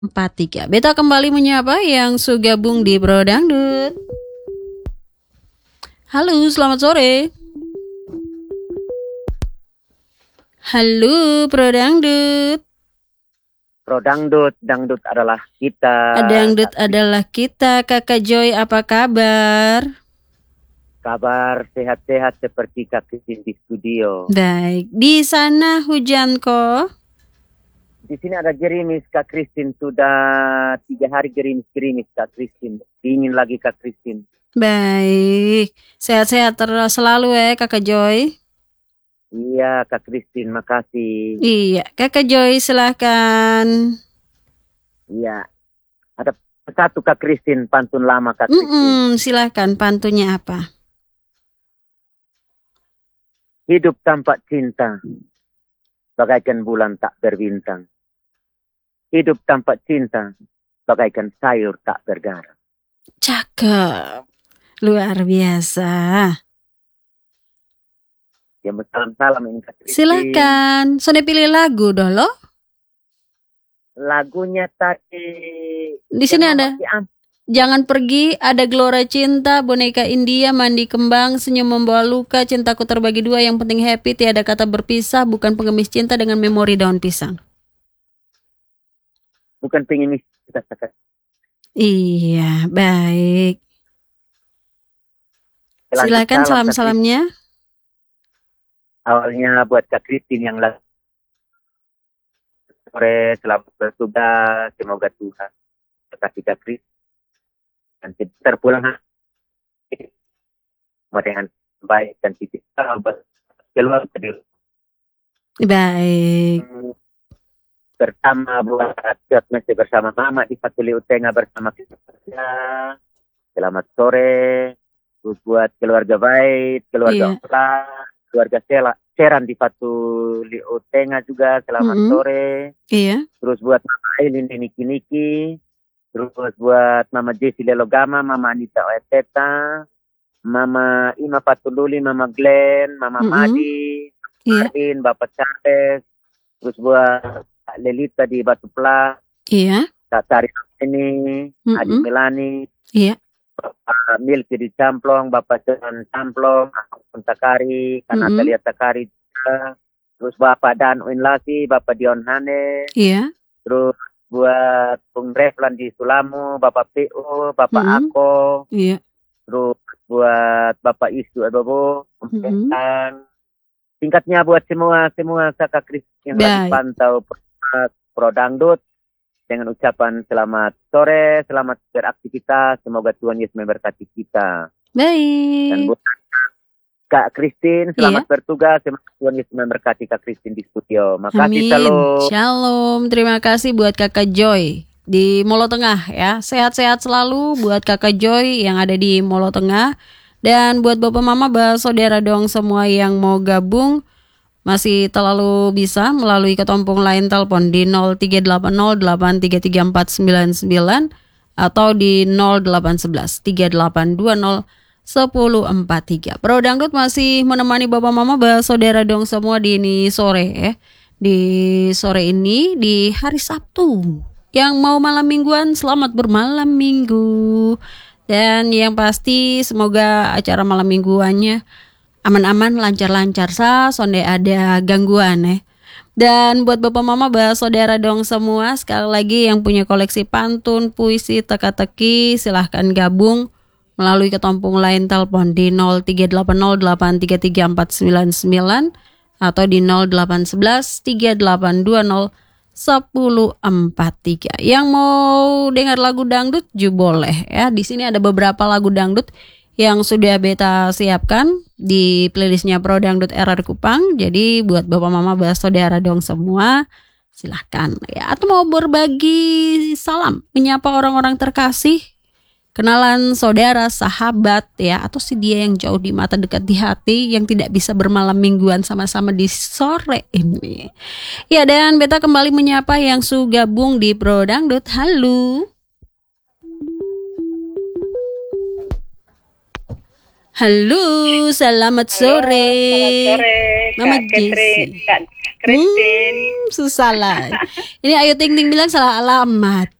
43. Beta kembali menyapa yang sudah gabung di Bro Dangdut. Halo, selamat sore. Halo, Bro Dangdut. Bro Dangdut, dangdut adalah kita. Dangdut adalah kita. Kakak Joy, apa kabar? Kabar sehat-sehat seperti Kak Kristin di studio. Baik, di sana hujan kok? Di sini ada gerimis Kak Kristin, sudah 3 hari gerimis Kak Kristin. Dingin lagi Kak Kristin. Baik, sehat-sehat terus selalu ya Kakak Joy. Iya Kak Kristin, makasih. Iya, Kakak Joy silahkan. Iya, ada satu Kak Kristin, pantun lama Kak Kristin. Silahkan, pantunnya apa? Hidup tanpa cinta, bagaikan bulan tak berbintang. Hidup tanpa cinta, bagaikan sayur tak bergaram. Cakep, luar biasa. Ya, salam ini Kak Kristin. Silakan, sudah pilih lagu dulu. Lagunya tadi di sini ada Jangan Pergi, ada Gelora Cinta, Boneka India, Mandi Kembang, Senyum Membawa Luka, Cintaku Terbagi Dua, Yang Penting Happy, Tiada Kata Berpisah, Bukan Pengemis Cinta, dengan Memori Daun Pisang. Bukan pengemis cinta. Iya, baik. Silakan salam-salamnya. Awalnya buat Kak Kristin yang lagi sore, selamat bertugas, semoga Tuhan berkati Kak Kristin dan terpulang dengan baik dan titik keluar dari baik. Bersama buat masih bersama Mama di Fatuli Utenga bersama kita. Selamat sore buat keluarga baik, keluarga keluarga Seran di Fatuli Utenga juga selamat sore. Iya. Terus buat Mama Aileen di Niki-Niki. Terus buat Mama Jessie Lelogama, Mama Anita Oeteta, Mama Ima Patululi, Mama Glenn, Mama Madi, Martin, Bapak Charles. Terus buat Lelita di Batu Pla. Iya. Kak Tari ini, Adi Melani. Iya. Bapak Milki di Camplong, Bapak John Camplong, Akun Takari, Kak Natalia Takari juga. Terus Bapak Dan Uinlasi, Bapak Dion Hane. Iya. Terus buat Bung Reflan di Sulamu, Bapak PO, Bapak Ako. Iya. Terus buat Bapak Isu Ebobo, singkatnya buat semua Kakak Kristin yang lagi pantau Pro Dangdut dengan ucapan selamat sore, selamat beraktivitas, semoga Tuhan Yesus memberkati kita. Baik. Dan buat Kak Kristin, selamat bertugas, semoga Tuhan Yesus memberkati Kak Kristin di studio. Makasih. Amin. Shalom. Terima kasih buat Kakak Joy di Molo Tengah ya. Sehat-sehat selalu buat Kakak Joy yang ada di Molo Tengah. Dan buat Bapak Mama, saudara dong semua yang mau gabung masih terlalu bisa melalui ketompong lain telepon di 0380833499 atau di 0811 3820 1043. Bro Dangdut masih menemani Bapak Mama, saudara dong semua di ini sore ya. Di sore ini di hari Sabtu. Yang mau malam mingguan, selamat bermalam minggu. Dan yang pasti semoga acara malam mingguannya aman-aman, lancar-lancar sonde ada gangguan ya. Dan buat Bapak Mama, saudara dong semua, sekali lagi yang punya koleksi pantun, puisi, teka-teki, silahkan gabung melalui ketompong lain telepon di 0380833499 atau di 0811 3820 1043. Yang mau dengar lagu dangdut juga boleh ya. Di sini ada beberapa lagu dangdut yang sudah beta siapkan di playlistnya Pro Dangdut RR Kupang. Jadi buat Bapak Mama, saudara dong semua, silahkan ya. Atau mau berbagi salam, menyapa orang-orang terkasih, kenalan saudara, sahabat ya, atau si dia yang jauh di mata dekat di hati, yang tidak bisa bermalam mingguan sama-sama di sore ini. Ya, dan beta kembali menyapa yang sudah gabung di Pro Dangdut. Halo. Halo, selamat sore. Selamat sore, Mama Kak Catherine, Jessie. Kak Christine. Susah lah. Ini Ayu Ting Ting bilang salah alamat.